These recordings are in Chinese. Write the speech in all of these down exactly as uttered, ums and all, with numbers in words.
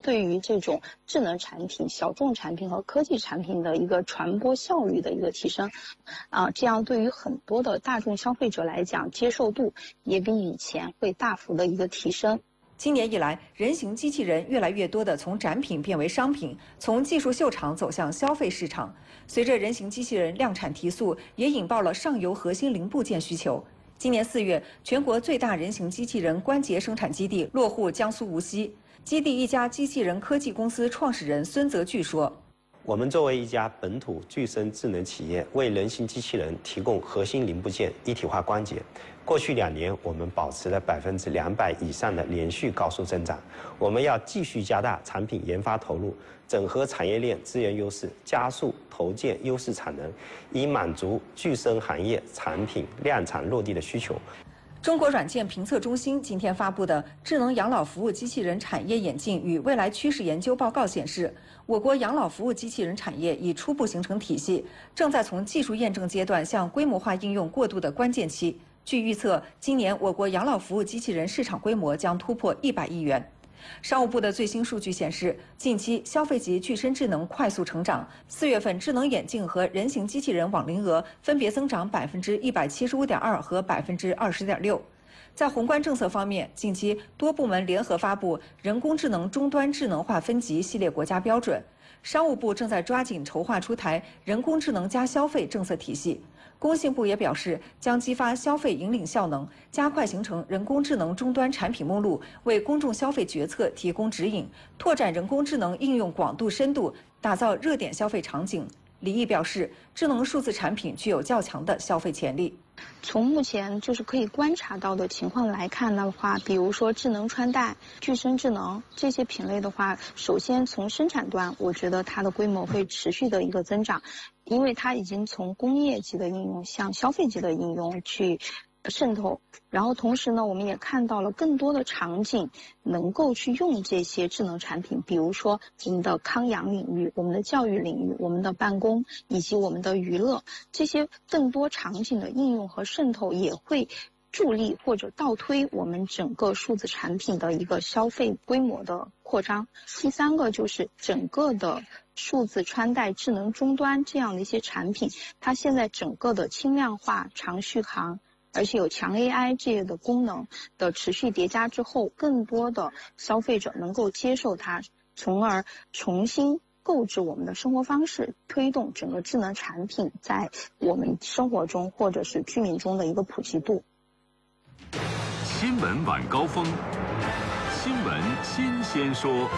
对于这种智能产品、小众产品和科技产品的一个传播效率的一个提升，啊，这样对于很多的大众消费者来讲，接受度也比以前会大幅的一个提升。 今年以来，人形机器人越来越多地从展品变为商品，从技术秀场走向消费市场。随着人形机器人量产提速，也引爆了上游核心零部件需求。今年四月，全国最大人形机器人关节生产基地落户江苏无锡。基地一家机器人科技公司创始人孙泽巨说：“ 我们作为一家本土具身智能企业，为人形机器人提供核心零部件、一体化关节。过去两年，我们保持了百分之两百以上的连续高速增长。我们要继续加大产品研发投入，整合产业链资源优势，加速投建优势产能，以满足具身行业产品量产落地的需求。” 中国软件评测中心今天发布的《智能养老服务机器人产业演进与未来趋势研究报告》显示，我国养老服务机器人产业已初步形成体系，正在从技术验证阶段向规模化应用过渡的关键期。据预测，今年我国养老服务机器人市场规模将突破一百亿元。商务部的最新数据显示，近期消费级具身智能快速成长，四月份智能眼镜和人形机器人网龄额分别增长百分之一百七十五点二和百分之二十点六。在宏观政策方面，近期多部门联合发布人工智能终端智能化分级系列国家标准，商务部正在抓紧筹划出台人工智能加消费政策体系。工信部也表示，将激发消费引领效能，加快形成人工智能终端产品目录，为公众消费决策提供指引，拓展人工智能应用广度深度，打造热点消费场景。李毅表示，智能数字产品具有较强的消费潜力。 从目前就是可以观察到的情况来看的话，比如说智能穿戴、具身智能这些品类的话，首先从生产端，我觉得它的规模会持续的一个增长，因为它已经从工业级的应用向消费级的应用去渗透。然后同时呢，我们也看到了更多的场景能够去用这些智能产品，比如说我们的康养领域、我们的教育领域、我们的办公以及我们的娱乐，这些更多场景的应用和渗透也会助力或者倒推我们整个数字产品的一个消费规模的扩张。第三个就是整个的数字穿戴、智能终端这样的一些产品，它现在整个的轻量化、长续航，而且有强 A I 这类的功能的持续叠加之后，更多的消费者能够接受它，从而重新购置我们的生活方式，推动整个智能产品在我们生活中或者是居民中的一个普及度。 新闻晚高峰，新闻新鲜说。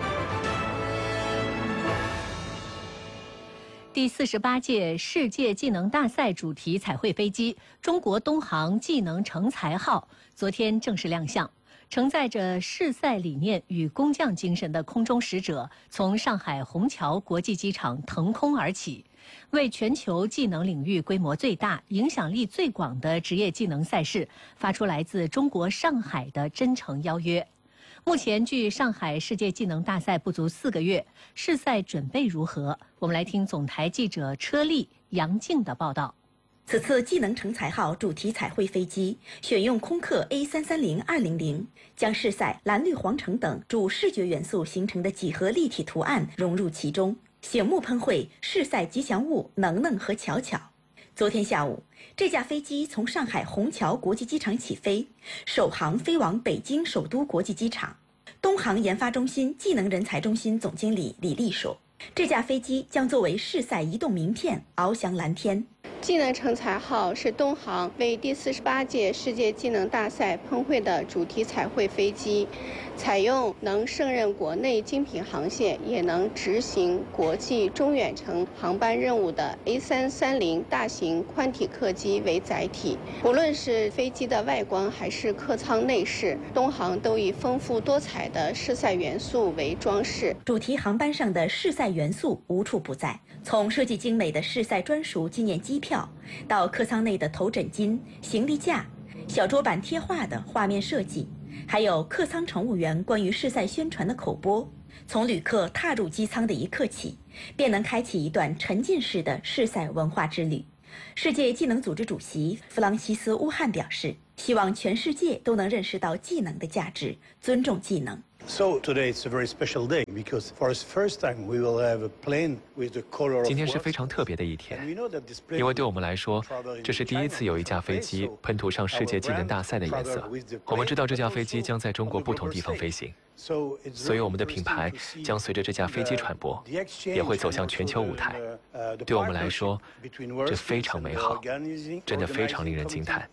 第四十八届世界技能大赛主题彩绘飞机“中国东航技能成才号”昨天正式亮相。承载着世赛理念与工匠精神的空中使者，从上海虹桥国际机场腾空而起，为全球技能领域规模最大、影响力最广的职业技能赛事发出来自中国上海的真诚邀约。目前距上海世界技能大赛不足四个月，世赛准备如何？我们来听总台记者车丽、杨静的报道。 此次技能成才号主题彩绘飞机选用空客 A 三三零二零零，将世赛蓝绿黄橙等主视觉元素形成的几何立体图案融入其中，醒目喷绘世赛吉祥物能能和巧巧。昨天下午，这架飞机从上海虹桥国际机场起飞，首航飞往北京首都国际机场。东航研发中心技能人才中心总经理李丽说，这架飞机将作为世赛移动名片翱翔蓝天。 技能成才号是东航为第四十八届世界技能大赛喷绘的主题彩绘飞机，采用能胜任国内精品航线，也能执行国际中远程航班任务的 A 三三零大型宽体客机为载体。无论是飞机的外观还是客舱内饰，东航都以丰富多彩的世赛元素为装饰。 主题航班上的世赛元素无处不在，从设计精美的世赛专属纪念机票，到客舱内的头枕巾、行李架、小桌板贴画的画面设计，还有客舱乘务员关于世赛宣传的口播，从旅客踏入机舱的一刻起，便能开启一段沉浸式的世赛文化之旅。世界技能组织主席弗朗西斯·乌汉表示，希望全世界都能认识到技能的价值，尊重技能。 So today it's a very special day because for the first time we will have a plane with the color of 今天是非常特别的一天，因为对我们来说，这是第一次有一架飞机喷涂上世界技能大赛的颜色。我们知道这架飞机将在中国不同地方飞行，所以我们的品牌将随着这架飞机传播，也会走向全球舞台。对我们来说，这非常美好，真的非常令人惊叹。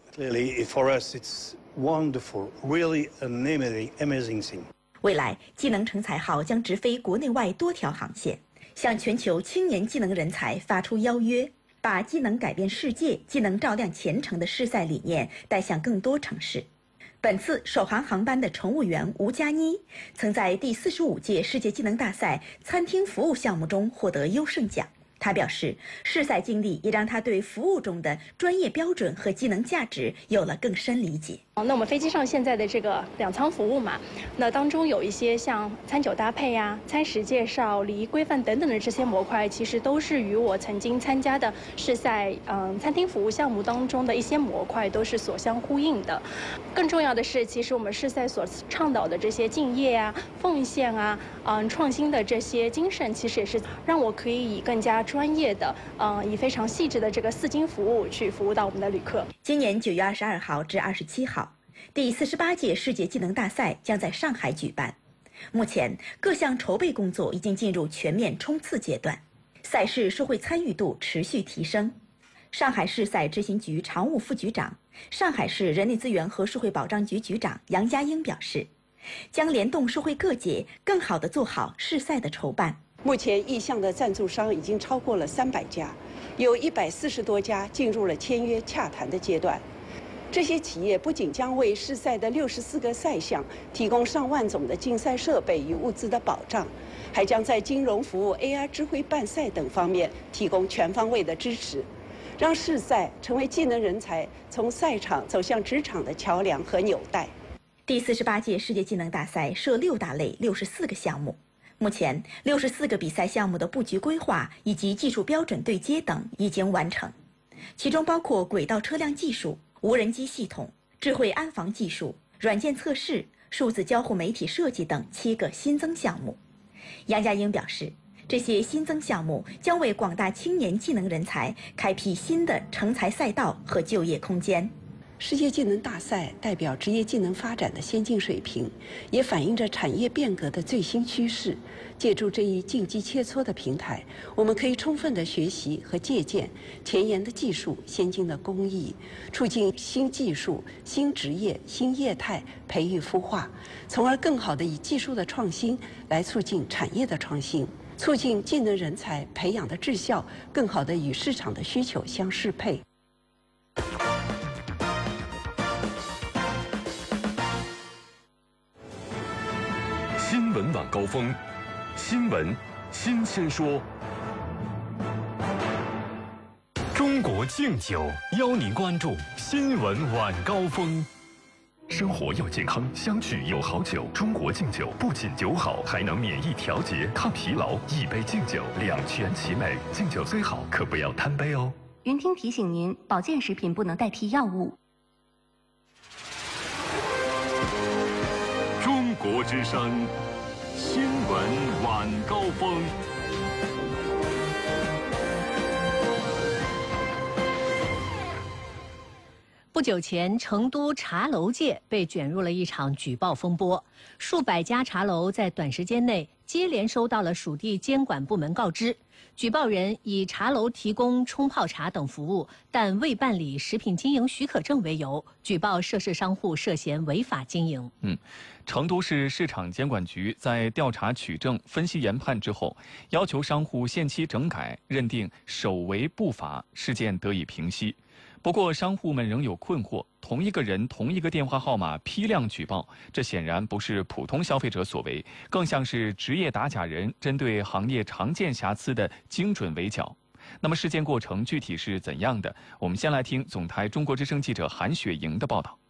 Wonderful, really an amazing, amazing thing. 未来，技能成才号将直飞国内外多条航线，向全球青年技能人才发出邀约，把技能改变世界、技能照亮前程的世赛理念带向更多城市。本次首航航班的乘务员吴佳妮，曾在第四十五届世界技能大赛餐厅服务项目中获得优胜奖。他表示，试赛经历也让他对服务中的专业标准和技能价值有了更深理解。 那我们飞机上现在的这个两舱服务嘛，那当中有一些像餐酒搭配呀、餐食介绍、礼仪规范等等的这些模块，其实都是与我曾经参加的试赛嗯餐厅服务项目当中的一些模块都是所相呼应的。更重要的是，其实我们试赛所倡导的这些敬业啊、奉献啊、嗯创新的这些精神，其实也是让我可以以更加专业的、嗯以非常细致的这个四金服务去服务到我们的旅客。 今年九月二十二号至二十七号。第四十八届世界技能大赛将在上海举办，目前各项筹备工作已经进入全面冲刺阶段，赛事社会参与度持续提升。上海市赛执行局常务副局长、上海市人力资源和社会保障局局长杨佳英表示，将联动社会各界，更好地做好试赛的筹办。 目前意向的赞助商已经超过了三百家，有一百四十多家进入了签约洽谈的阶段。这些企业不仅将为试赛的六十四个赛项提供上万种的竞赛设备与物资的保障，还将在金融服务、A R 智慧办赛等方面提供全方位的支持，让试赛成为技能人才从赛场走向职场的桥梁和纽带。 第四十八届世界技能大赛设六大类、六十四个项目，目前六十四个比赛项目的布局规划以及技术标准对接等已经完成，其中包括轨道车辆技术、无人机系统、智慧安防技术、软件测试、数字交互媒体设计等七个新增项目。杨佳英表示，这些新增项目将为广大青年技能人才开辟新的成才赛道和就业空间。 世界技能大赛代表职业技能发展的先进水平，也反映着产业变革的最新趋势。借助这一竞技切磋的平台，我们可以充分地学习和借鉴前沿的技术、先进的工艺，促进新技术、新职业、新业态培育孵化，从而更好地以技术的创新来促进产业的创新，促进技能人才培养的质效更好地与市场的需求相适配。 新闻晚高峰，新闻新鲜说。中国敬酒邀您关注新闻晚高峰。生活要健康，相聚有好酒。中国敬酒不仅酒好，还能免疫调节、抗疲劳。一杯敬酒，两全其美。敬酒最好，可不要贪杯哦。 云听提醒您，保健食品不能代替药物。 中国之声，新闻晚高峰。 不久前，成都茶楼界被卷入了一场举报风波，数百家茶楼在短时间内接连收到了属地监管部门告知，举报人以茶楼提供冲泡茶等服务，但未办理食品经营许可证为由，举报涉事商户涉嫌违法经营。 嗯，成都市市场监管局在调查取证、分析研判之后，要求商户限期整改，认定首违不法，事件得以平息。不过，商户们仍有困惑：同一个人、同一个电话号码批量举报，这显然不是普通消费者所为，更像是职业打假人针对行业常见瑕疵的精准围剿。那么，事件过程具体是怎样的？我们先来听总台中国之声记者韩雪莹的报道。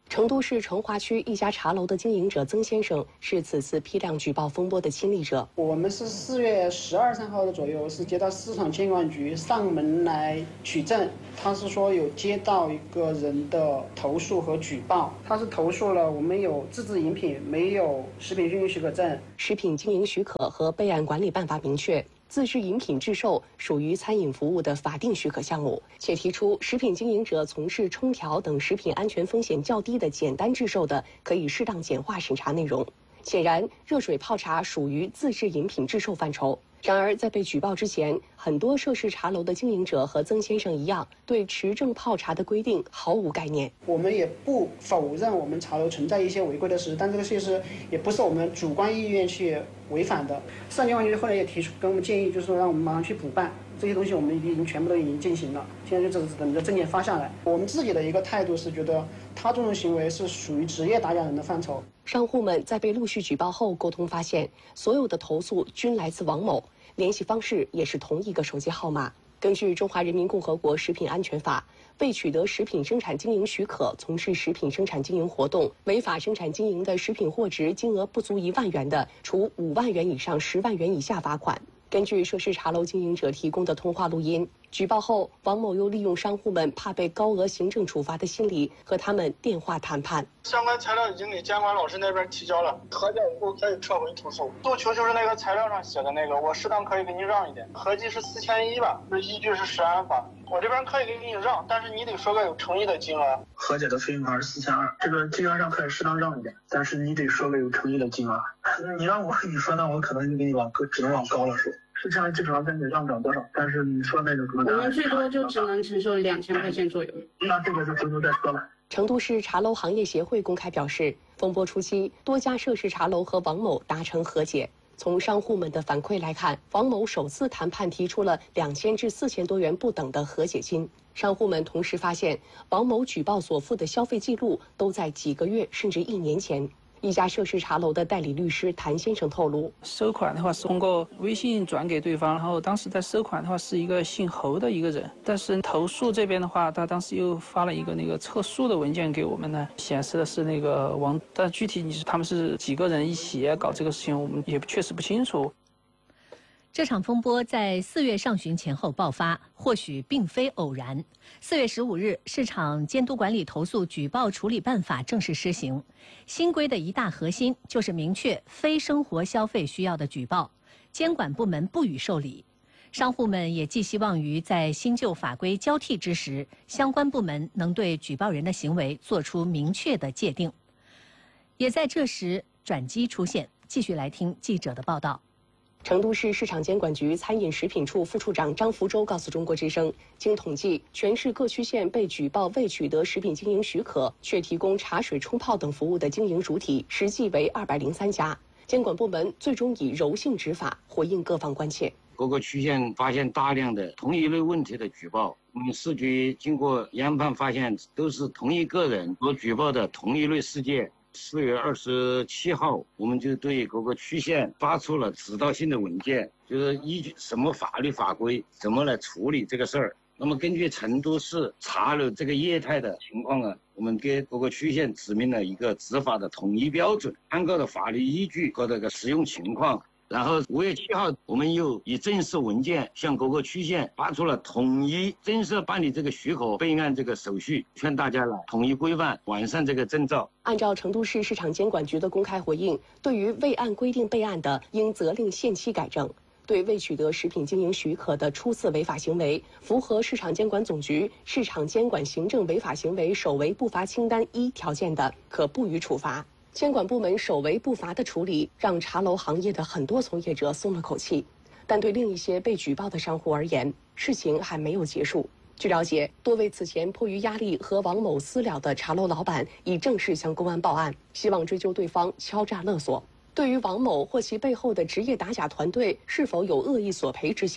成都市成华区一家茶楼的经营者曾先生是此次批量举报风波的亲历者。 我们是四月十二三号的左右，是接到市场监管局上门来取证，他是说有接到一个人的投诉和举报，他是投诉了我们有自制饮品，没有食品经营许可证。 食品经营许可和备案管理办法明确，自制饮品制售属于餐饮服务的法定许可项目，且提出食品经营者从事冲调等食品安全风险较低的简单制售的，可以适当简化审查内容。显然，热水泡茶属于自制饮品制售范畴。然而，在被举报之前，很多涉事茶楼的经营者和曾先生一样，对持证泡茶的规定毫无概念。 我们也不否认我们茶楼存在一些违规的事，但这个事实也不是我们主观意愿去违反的。市场监管局后来也提出跟我们建议，就是说让我们马上去补办这些东西，我们已经全部都已经进行了，现在就只是等着证件发下来。我们自己的一个态度是觉得他这种行为是属于职业打假人的范畴。 商户们在被陆续举报后沟通发现，所有的投诉均来自王某，联系方式也是同一个手机号码。根据《中华人民共和国食品安全法》，未取得食品生产经营许可从事食品生产经营活动，违法生产经营的食品货值金额不足一万元的，处五万元以上十万元以下罚款。根据涉事茶楼经营者提供的通话录音，举报后，王某又利用商户们怕被高额行政处罚的心理，和他们电话谈判。 相关材料已经给监管老师那边提交了，核检以后可以撤回投诉。诉求就是那个材料上写的那个，我适当可以给你让一点，合计是四千一吧，这依据是食安法。我这边可以给你让，但是你得说个有诚意的金额。 和解的费用是四千二，这个金额上可以适当让一点，但是你得说个有诚意的金额。你让我跟你说，那我可能就给你往高，只能往高了说。四千二基本上跟你让不了多少，但是你说那个什么， 我们最多就只能承受两千块钱左右。 那这个就回头再说了。 成都市茶楼行业协会公开表示，风波初期，多家涉事茶楼和王某达成和解。从商户们的反馈来看，王某首次谈判提出了两千至四千多元不等的和解金。商户们同时发现，王某举报所付的消费记录都在几个月甚至一年前。一家涉事茶楼的代理律师谭先生透露， 收款的话是通过微信转给对方，然后当时在收款的话是一个姓侯的一个人，但是投诉这边的话，他当时又发了一个那个测速的文件给我们呢，显示的是那个王，但具体你是他们是几个人一起搞这个事情，我们也确实不清楚。 这场风波在四月上旬前后爆发，或许并非偶然。四月十五日，市场监督管理投诉举报处理办法正式施行。新规的一大核心就是明确非生活消费需要的举报，监管部门不予受理。商户们也寄希望于在新旧法规交替之时，相关部门能对举报人的行为做出明确的界定。也在这时，转机出现。继续来听记者的报道。 成都市市场监管局餐饮食品处副处长张福洲告诉中国之声，经统计，全市各区县被举报未取得食品经营许可却提供茶水冲泡等服务的经营主体，实际为二百零三家。监管部门最终以柔性执法回应各方关切。 各个区县发现大量的同一类问题的举报，我们市局经过研判发现，都是同一个人所举报的同一类事件。四月二十七号，我们就对各个区县发出了指导性的文件，就是依据什么法律法规怎么来处理这个事儿。那么根据成都市茶楼这个业态的情况啊，我们给各个区县指明了一个执法的统一标准，参考的法律依据和这个使用情况。然后五月七号，我们又以正式文件向各个区县发出了统一正式办理这个许可备案这个手续，劝大家来统一规范，完善这个证照。 按照成都市市场监管局的公开回应，对于未按规定备案的，应责令限期改正；对未取得食品经营许可的初次违法行为，符合市场监管总局市场监管行政违法行为首违不罚清单一条件的，可不予处罚。监管部门首违不罚的处理，让茶楼行业的很多从业者松了口气，但对另一些被举报的商户而言，事情还没有结束。据了解，多位此前迫于压力和王某私了的茶楼老板已正式向公安报案，希望追究对方敲诈勒索。对于王某或其背后的职业打假团队是否有恶意索赔之嫌，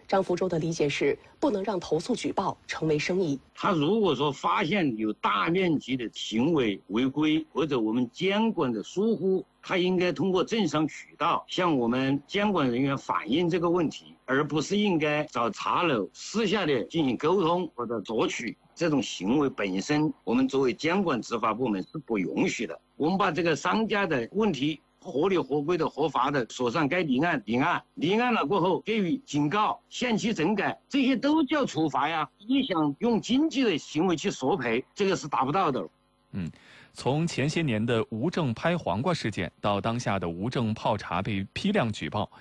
张福洲的理解是，不能让投诉举报成为生意。 他如果说发现有大面积的行为违规或者我们监管的疏忽，他应该通过正常渠道向我们监管人员反映这个问题，而不是应该找茶楼私下的进行沟通或者索取。这种行为本身，我们作为监管执法部门是不允许的。我们把这个商家的问题合理、合规的、合法的锁上该立案立案，立案了过后给予警告、限期整改，这些都叫处罚呀。你想用经济的行为去索赔，这个是达不到的。 嗯，从前些年的无证拍黄瓜事件到当下的无证泡茶被批量举报，